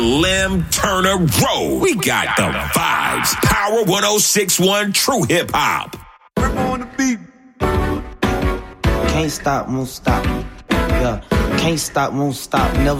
Lem Turner Road. We got the vibes. Power 106.1 True Hip Hop. Rip on the beat. Can't stop, won't stop. Yeah. Can't stop, won't stop. Never